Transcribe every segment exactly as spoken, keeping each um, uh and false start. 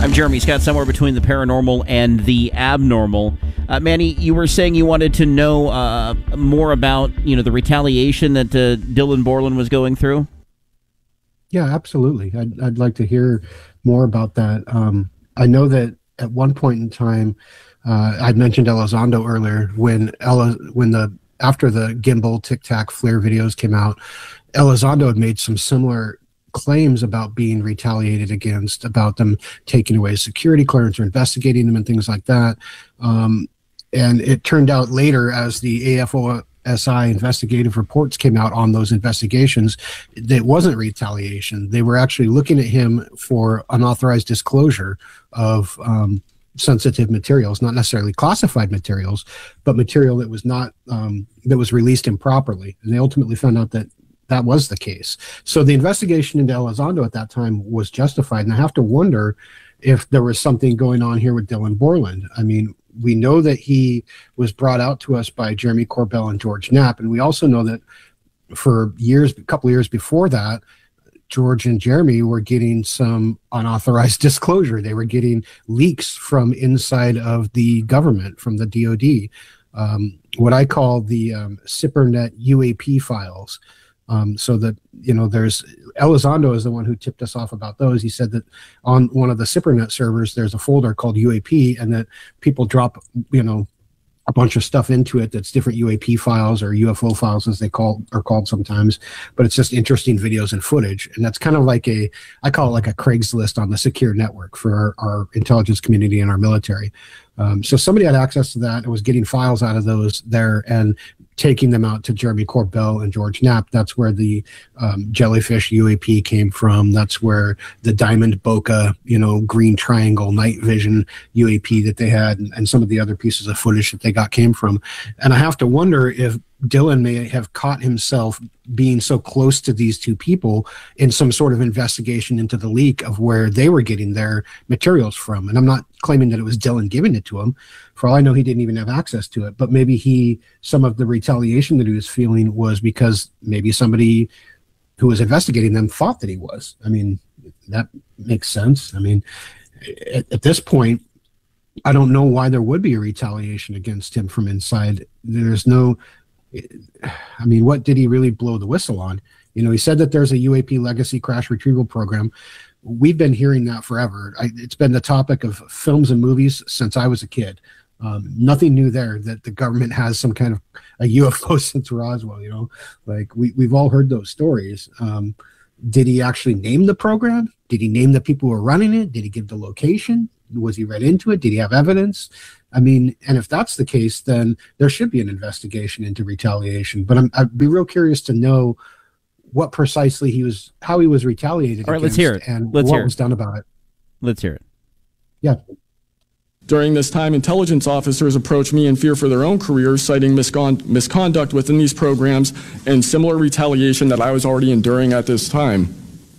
I'm Jeremy Scott, somewhere between the paranormal and the abnormal. Uh, Manny, you were saying you wanted to know uh, more about, you know, the retaliation that uh, Dylan Borland was going through? Yeah, absolutely. I'd, I'd like to hear more about that. Um, I know that at one point in time, uh, I'd mentioned Elizondo earlier, when Ella, when the after the Gimbal, Tic Tac, Flare videos came out, Elizondo had made some similar claims about being retaliated against, about them taking away security clearance or investigating them and things like that. Um, and it turned out later, as the A F O S I investigative reports came out on those investigations, that it wasn't retaliation. They were actually looking at him for unauthorized disclosure of um, sensitive materials, not necessarily classified materials, but material that was not um, that was released improperly. And they ultimately found out that that was the case. So the investigation into Elizondo at that time was justified. And I have to wonder if there was something going on here with Dylan Borland. I mean, we know that he was brought out to us by Jeremy Corbell and George Knapp. And we also know that for years, a couple of years before that, George and Jeremy were getting some unauthorized disclosure. They were getting leaks from inside of the government, from the D O D, um, what I call the um, SIPRNet U A P files. Um, so that, you know, there's Elizondo is the one who tipped us off about those. He said that on one of the SIPRNet servers, there's a folder called U A P, and that people drop, you know, a bunch of stuff into it that's different U A P files or U F O files, as they call are called sometimes, but it's just interesting videos and footage. And that's kind of like a, I call it like a Craigslist on the secure network for our, our intelligence community and our military. Um, so somebody had access to that and was getting files out of those there and taking them out to Jeremy Corbell and George Knapp. That's where the um, jellyfish U A P came from. That's where the diamond bokeh, you know, green triangle night vision U A P that they had, and, and some of the other pieces of footage that they got came from. And I have to wonder if Dylan may have caught himself being so close to these two people in some sort of investigation into the leak of where they were getting their materials from. And I'm not claiming that it was Dylan giving it to him. For all I know, he didn't even have access to it. But maybe he, some of the retaliation that he was feeling was because maybe somebody who was investigating them thought that he was. I mean, that makes sense. I mean, at, at this point, I don't know why there would be a retaliation against him from inside. There's no... I mean, what did he really blow the whistle on? You know, he said that there's a U A P legacy crash retrieval program. We've been hearing that forever. I, it's been the topic of films and movies since I was a kid. Um, nothing new there, that the government has some kind of a U F O since Roswell, you know, like we, we've all heard those stories. Um, did he actually name the program? Did he name the people who were running it? Did he give the location? Was he read into it? Did he have evidence? I mean, and if that's the case, then there should be an investigation into retaliation. But I'm, I'd be real curious to know what precisely he was, how he was retaliated All right, against, let's hear it. and Let's what hear was it. done about it. Let's hear it. Yeah. During this time, intelligence officers approached me in fear for their own careers, citing miscon- misconduct within these programs and similar retaliation that I was already enduring at this time.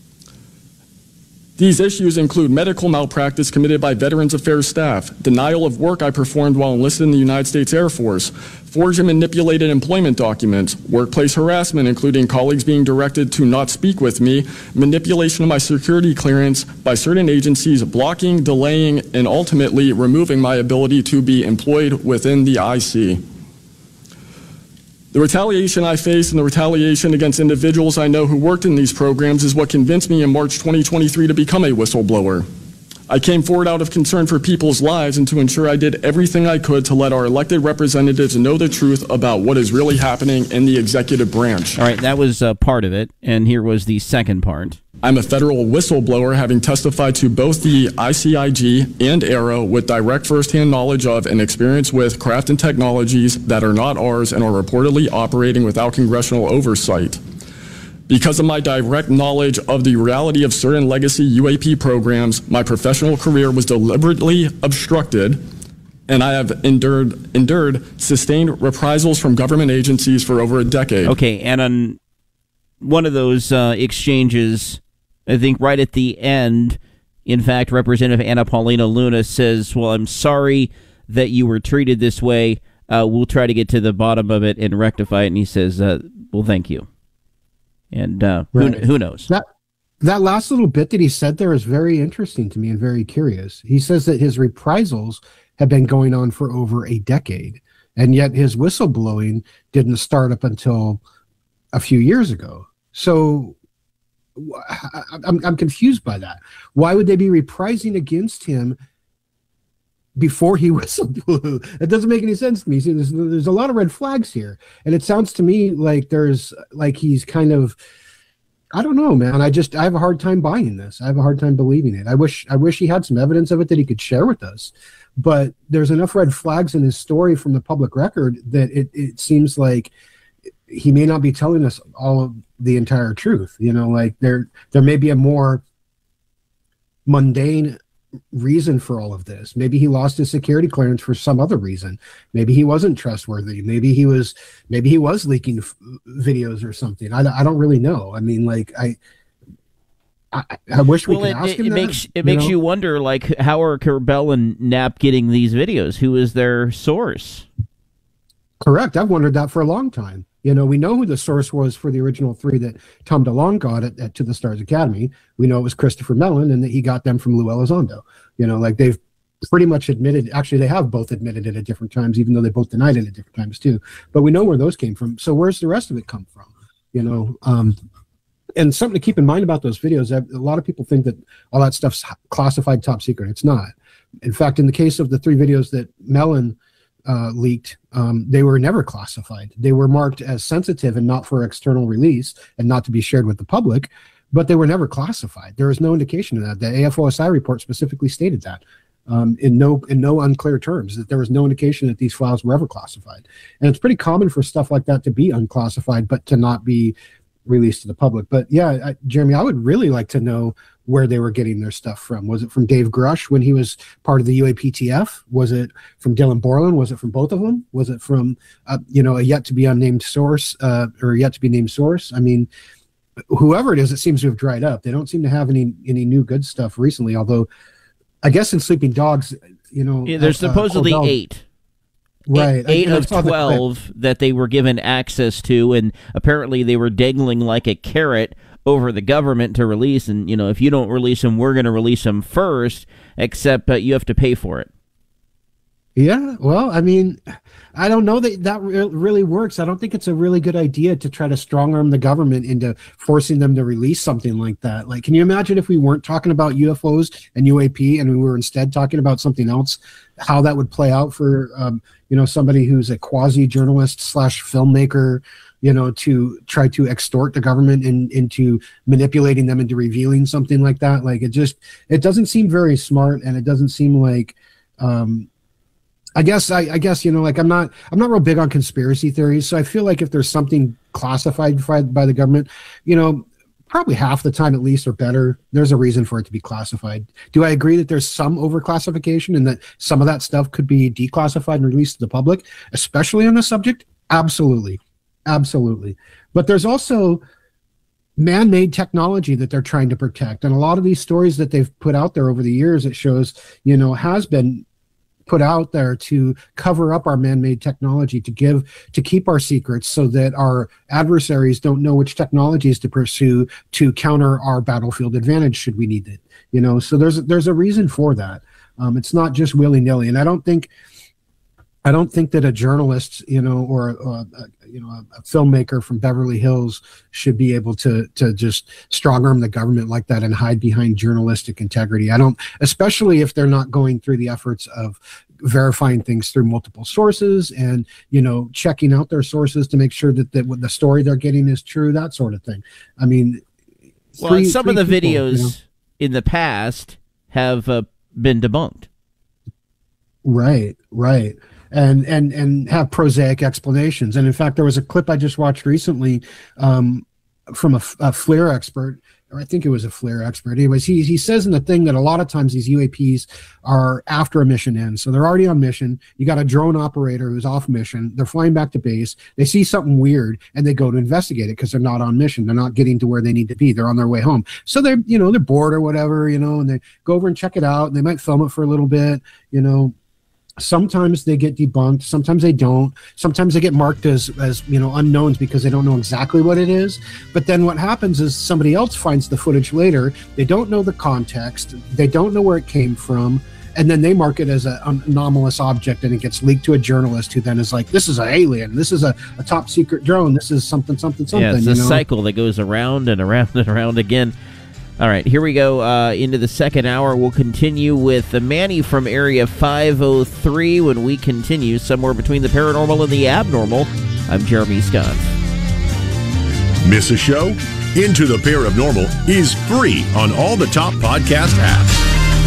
These issues include medical malpractice committed by Veterans Affairs staff, denial of work I performed while enlisted in the United States Air Force, forged and manipulated employment documents, workplace harassment, including colleagues being directed to not speak with me, manipulation of my security clearance by certain agencies, blocking, delaying, and ultimately removing my ability to be employed within the I C. The retaliation I face and the retaliation against individuals I know who worked in these programs is what convinced me in March twenty twenty-three to become a whistleblower. I came forward out of concern for people's lives and to ensure I did everything I could to let our elected representatives know the truth about what is really happening in the executive branch. All right, that was uh, part of it, and here was the second part. I'm a federal whistleblower, having testified to both the I C I G and AARO with direct firsthand knowledge of and experience with craft and technologies that are not ours and are reportedly operating without congressional oversight. Because of my direct knowledge of the reality of certain legacy U A P programs, my professional career was deliberately obstructed, and I have endured, endured sustained reprisals from government agencies for over a decade. Okay, and on one of those uh, exchanges, I think right at the end, in fact, Representative Anna Paulina Luna says, well, I'm sorry that you were treated this way. Uh, we'll try to get to the bottom of it and rectify it. And he says, uh, well, thank you. And uh, Right. who, who knows? That That last little bit that he said there is very interesting to me and very curious. He says that his reprisals have been going on for over a decade, and yet his whistleblowing didn't start up until a few years ago. So I'm, I'm confused by that. Why would they be reprising against him before he whistleblew? It doesn't make any sense to me. See, there's, there's a lot of red flags here, and it sounds to me like there's like he's kind of, I don't know, man. I just I have a hard time buying this. I have a hard time believing it. I wish I wish he had some evidence of it that he could share with us. But there's enough red flags in his story from the public record that it, it seems like he may not be telling us all of the entire truth. You know, like there there may be a more mundane reason for all of this. Maybe he lost his security clearance for some other reason. Maybe he wasn't trustworthy. Maybe he was maybe he was leaking f- videos or something. I, I don't really know. I mean, like I I, I wish we well, could it, ask it, him it that, makes it you makes know? you wonder, like, how are Corbell and Knapp getting these videos? Who is their source? Correct. I've wondered that for a long time. You know, we know who the source was for the original three that Tom DeLonge got at, at To the Stars Academy. We know it was Christopher Mellon, and that he got them from Lou Elizondo. You know, like they've pretty much admitted, actually they have both admitted it at different times, even though they both denied it at different times too. But we know where those came from. So where's the rest of it come from? You know, um, and something to keep in mind about those videos, a lot of people think that all that stuff's classified top secret. It's not. In fact, in the case of the three videos that Mellon uh, leaked, um, they were never classified. They were marked as sensitive and not for external release and not to be shared with the public, but they were never classified. There is no indication of that. The A F O S I report specifically stated that um, in no in no unclear terms, that there was no indication that these files were ever classified. And it's pretty common for stuff like that to be unclassified, but to not be released to the public. But yeah, I, Jeremy, I would really like to know where they were getting their stuff from. Was it from Dave Grush when he was part of the U A P T F? Was it from Dylan Borland? Was it from both of them? Was it from, uh, you know, a yet to be unnamed source uh, or yet to be named source? I mean, whoever it is, it seems to have dried up. They don't seem to have any any new good stuff recently, although I guess in Sleeping Dogs, you know. Yeah, there's uh, supposedly Corbell, eight. Right. Eight, eight I, of twelve that they were given access to, and apparently they were dangling like a carrot over the government to release. And, you know, if you don't release them, we're going to release them first, except uh, you have to pay for it. Yeah, well, I mean, I don't know that that re- really works. I don't think it's a really good idea to try to strong arm the government into forcing them to release something like that. Like, can you imagine if we weren't talking about U F Os and U A P and we were instead talking about something else, how that would play out for, um, you know, somebody who's a quasi-journalist slash filmmaker, you know, to try to extort the government in, into manipulating them into revealing something like that? Like, it just, it doesn't seem very smart, and it doesn't seem like, um, I guess I, I guess you know, like I'm not I'm not real big on conspiracy theories, so I feel like if there's something classified by the government, you know, probably half the time at least or better, there's a reason for it to be classified. Do I agree that there's some overclassification and that some of that stuff could be declassified and released to the public, especially on the subject? Absolutely, absolutely. But there's also man-made technology that they're trying to protect, and a lot of these stories that they've put out there over the years, it shows, you know, has been put out there to cover up our man-made technology, to give, to keep our secrets so that our adversaries don't know which technologies to pursue to counter our battlefield advantage should we need it. You know, so there's there's a reason for that. Um, it's not just willy-nilly, and I don't think I don't think that a journalist, you know, or a, a, you know, a, a filmmaker from Beverly Hills should be able to to just strong arm the government like that and hide behind journalistic integrity. I don't, especially if they're not going through the efforts of verifying things through multiple sources and, you know, checking out their sources to make sure that, that what the story they're getting is true, that sort of thing. I mean, well, three, some three of the people, videos you know? in the past have uh, been debunked. Right, right. And, and and have prosaic explanations. And in fact, there was a clip I just watched recently um, from a, a FLIR expert, or I think it was a FLIR expert. Anyways, he he says in the thing that a lot of times these U A Ps are after a mission ends. So they're already on mission. You got a drone operator who's off mission. They're flying back to base. They see something weird and they go to investigate it because they're not on mission. They're not getting to where they need to be. They're on their way home. So they're, you know, they're bored or whatever, you know, and they go over and check it out, and they might film it for a little bit, you know. Sometimes they get debunked, sometimes they don't. Sometimes they get marked as, as you know, unknowns because they don't know exactly what it is. But then what happens is somebody else finds the footage later. They don't know the context. They don't know where it came from. And then they mark it as an anomalous object, and it gets leaked to a journalist who then is like, this is an alien. This is a, a top secret drone. This is something, something, something. Yeah, it's a you know? cycle that goes around and around and around again. All right, here we go uh, into the second hour. We'll continue with the Manny from Area five oh three when we continue somewhere between the paranormal and the abnormal. I'm Jeremy Scott. Miss a show? Into the Paranormal is free on all the top podcast apps.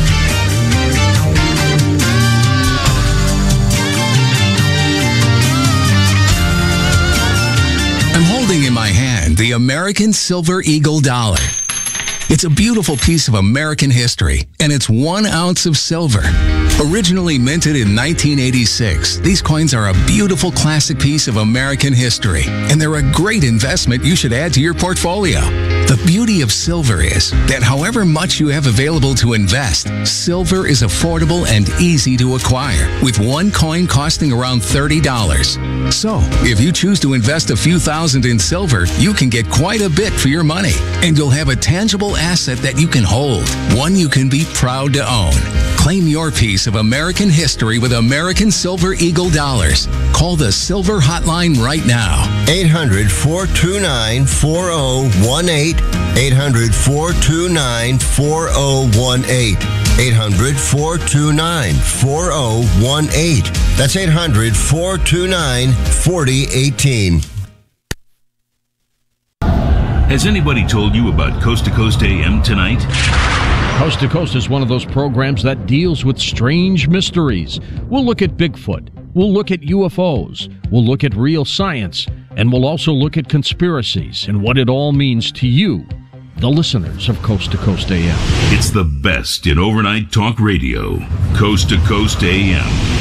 I'm holding in my hand the American Silver Eagle dollar. It's a beautiful piece of American history, and it's one ounce of silver. Originally minted in nineteen eighty-six, these coins are a beautiful classic piece of American history, and they're a great investment you should add to your portfolio. The beauty of silver is that however much you have available to invest, silver is affordable and easy to acquire, with one coin costing around thirty dollars. So, if you choose to invest a few thousand in silver, you can get quite a bit for your money, and you'll have a tangible asset that you can hold, one you can be proud to own. Claim your piece of American history with American Silver Eagle dollars. Call the Silver Hotline right now. eight hundred, four two nine, four oh one eight. eight hundred, four two nine, four oh one eight. eight hundred, four two nine, four oh one eight. That's eight hundred, four two nine, four oh one eight. Has anybody told you about Coast to Coast A M tonight? Coast to Coast is one of those programs that deals with strange mysteries. We'll look at Bigfoot. We'll look at U F Os. We'll look at real science. And we'll also look at conspiracies and what it all means to you, the listeners of Coast to Coast A M. It's the best in overnight talk radio. Coast to Coast A M.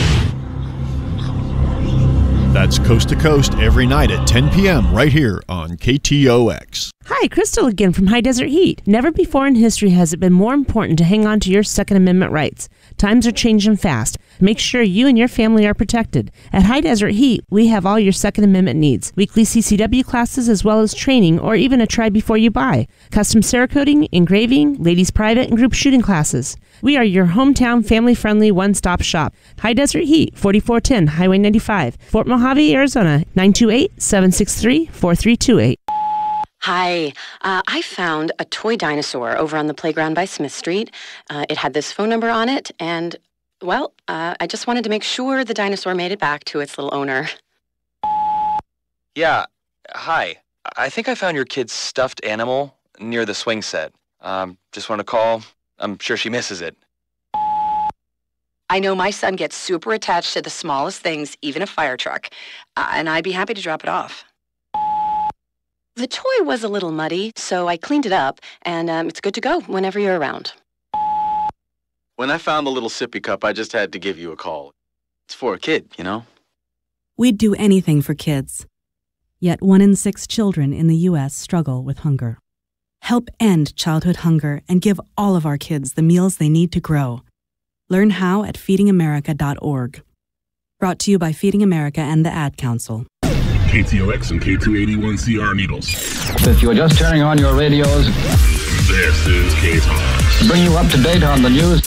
That's Coast to Coast every night at ten p.m. right here on K T O X. Hi, Crystal again from High Desert Heat. Never before in history has it been more important to hang on to your Second Amendment rights. Times are changing fast. Make sure you and your family are protected. At High Desert Heat, we have all your Second Amendment needs. Weekly C C W classes as well as training or even a try before you buy. Custom Cerakoting, engraving, ladies private and group shooting classes. We are your hometown family-friendly one-stop shop. High Desert Heat, forty-four ten Highway ninety-five, Fort Mojave, Arizona, nine two eight, seven six three, four three two eight. Hi, uh, I found a toy dinosaur over on the playground by Smith Street. Uh, it had this phone number on it, and, well, uh, I just wanted to make sure the dinosaur made it back to its little owner. Yeah, hi. I think I found your kid's stuffed animal near the swing set. Um, just want to call. I'm sure she misses it. I know my son gets super attached to the smallest things, even a fire truck, uh, and I'd be happy to drop it off. The toy was a little muddy, so I cleaned it up, and um, it's good to go whenever you're around. When I found the little sippy cup, I just had to give you a call. It's for a kid, you know? We'd do anything for kids. Yet one in six children in the U S struggle with hunger. Help end childhood hunger and give all of our kids the meals they need to grow. Learn how at feeding america dot org. Brought to you by Feeding America and the Ad Council. K T O X and K two eighty-one C R Needles. If you're just turning on your radios, this is K-Talks. To bring you up to date on the news.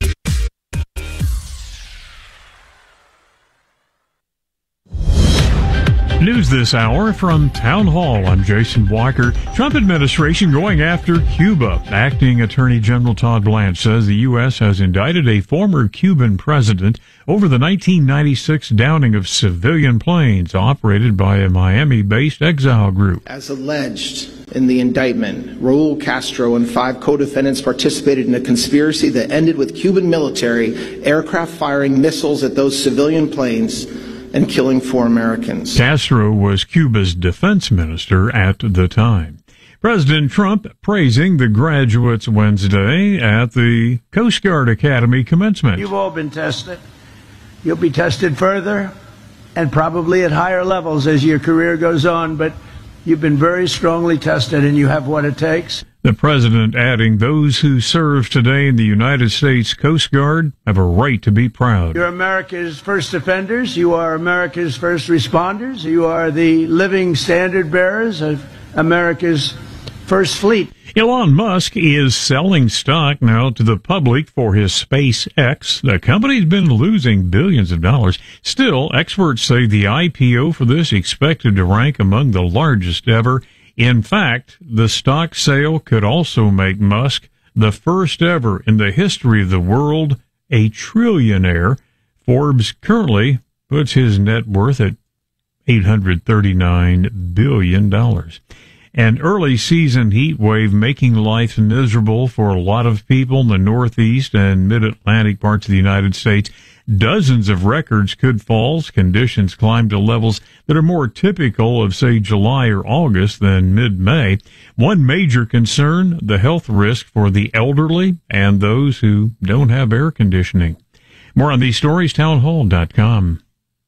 News this hour from Town Hall. I'm Jason Walker. Trump administration going after Cuba. Acting Attorney General Todd Blanche says the U S has indicted a former Cuban president over the nineteen ninety-six downing of civilian planes operated by a Miami-based exile group. As alleged in the indictment, Raul Castro and five co-defendants participated in a conspiracy that ended with Cuban military aircraft firing missiles at those civilian planes and killing four Americans. Castro was Cuba's defense minister at the time. President Trump praising the graduates Wednesday at the Coast Guard Academy commencement. You've all been tested. You'll be tested further and probably at higher levels as your career goes on, but you've been very strongly tested and you have what it takes. The president adding those who serve today in the United States Coast Guard have a right to be proud. You're America's first defenders. You are America's first responders. You are the living standard bearers of America's first fleet. Elon Musk is selling stock now to the public for his SpaceX. The company's been losing billions of dollars. Still, experts say the I P O for this expected to rank among the largest ever. In fact, the stock sale could also make Musk the first ever in the history of the world a trillionaire. Forbes currently puts his net worth at eight hundred thirty-nine billion dollars. An early season heat wave making life miserable for a lot of people in the Northeast and mid-Atlantic parts of the United States. Dozens of records could fall. Conditions climb to levels that are more typical of, say, July or August than mid-May. One major concern, the health risk for the elderly and those who don't have air conditioning. More on these stories, townhall dot com.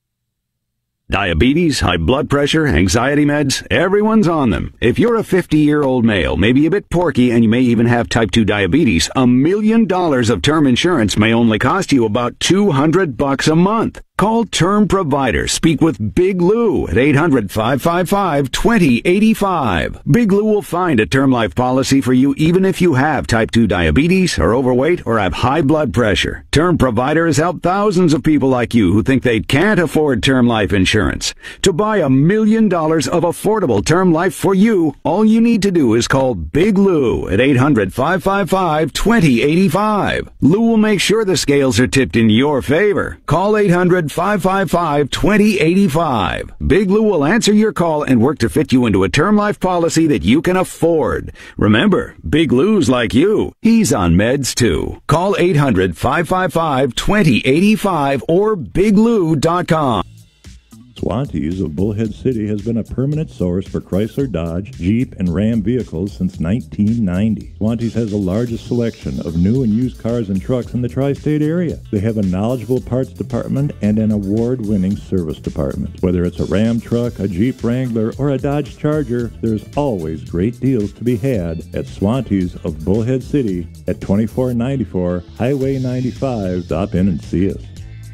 Diabetes, high blood pressure, anxiety meds, everyone's on them. If you're a fifty-year-old male, maybe a bit porky, and you may even have type two diabetes, a million dollars of term insurance may only cost you about two hundred bucks a month. Call Term Provider. Speak with Big Lou at eight hundred, five five five, two zero eight five. Big Lou will find a term life policy for you even if you have type two diabetes, are overweight, or have high blood pressure. Term Provider has helped thousands of people like you who think they can't afford term life insurance. To buy a million dollars of affordable term life for you, all you need to do is call Big Lou at eight hundred, five five five, two zero eight five. Lou will make sure the scales are tipped in your favor. Call eight hundred, five five five, two zero eight five. Big Lou will answer your call and work to fit you into a term life policy that you can afford. Remember, Big Lou's like you. He's on meds too. Call eight hundred, five five five, two zero eight five or big lou dot com. Swantees of Bullhead City has been a permanent source for Chrysler, Dodge, Jeep, and Ram vehicles since nineteen ninety. Swantees has the largest selection of new and used cars and trucks in the tri-state area. They have a knowledgeable parts department and an award-winning service department. Whether it's a Ram truck, a Jeep Wrangler, or a Dodge Charger, there's always great deals to be had at Swantees of Bullhead City at twenty-four ninety-four Highway ninety-five. Stop in and see us.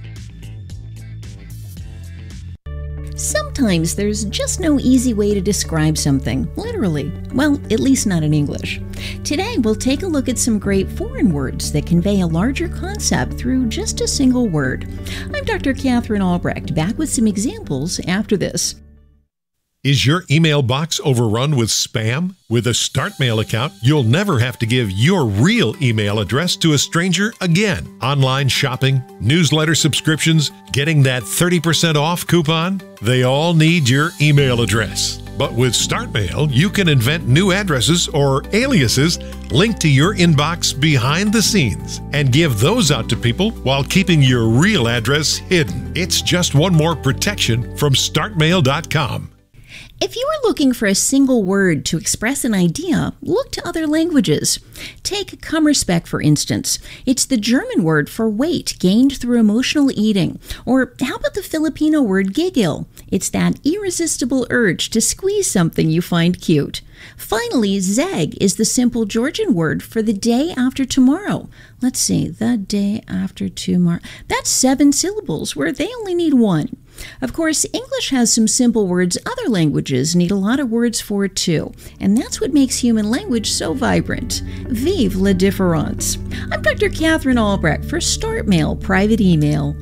Sometimes there's just no easy way to describe something, literally. Well, at least not in English. Today, we'll take a look at some great foreign words that convey a larger concept through just a single word. I'm Doctor Catherine Albrecht, back with some examples after this. Is your email box overrun with spam? With a StartMail account, you'll never have to give your real email address to a stranger again. Online shopping, newsletter subscriptions, getting that thirty percent off coupon, they all need your email address. But with StartMail, you can invent new addresses or aliases linked to your inbox behind the scenes and give those out to people while keeping your real address hidden. It's just one more protection from start mail dot com. If you are looking for a single word to express an idea, look to other languages. Take Kummerspeck, for instance. It's the German word for weight gained through emotional eating. Or how about the Filipino word gigil? It's that irresistible urge to squeeze something you find cute. Finally, zeg is the simple Georgian word for the day after tomorrow. Let's see, the day after tomorrow. That's seven syllables where they only need one. Of course, English has some simple words other languages need a lot of words for too, and that's what makes human language so vibrant. Vive la différence! I'm Doctor Catherine Albrecht for StartMail Private Email.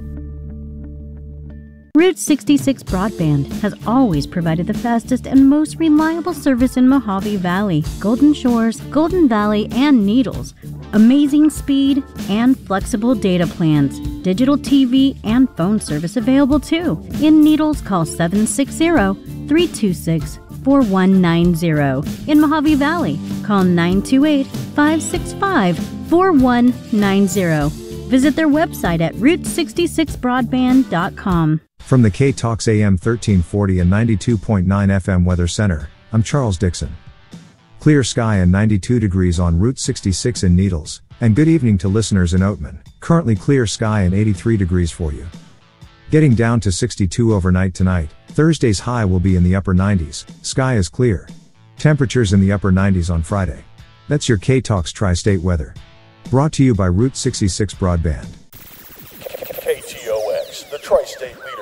Route sixty-six Broadband has always provided the fastest and most reliable service in Mojave Valley, Golden Shores, Golden Valley, and Needles. Amazing speed and flexible data plans. Digital T V and phone service available too. In Needles, call seven six zero, three two six, four one nine zero. In Mojave Valley, call nine two eight, five six five, four one nine zero. Visit their website at route sixty-six broadband dot com. From the K-Talks A M thirteen forty and ninety-two point nine F M Weather Center, I'm Charles Dixon. Clear sky and ninety-two degrees on Route sixty-six in Needles, and good evening to listeners in Oatman. Currently clear sky and eighty-three degrees for you. Getting down to sixty-two overnight tonight. Thursday's high will be in the upper nineties. Sky is clear. Temperatures in the upper nineties on Friday. That's your K-Talks Tri-State weather. Brought to you by Route sixty-six Broadband. K T O X, the Tri-State leader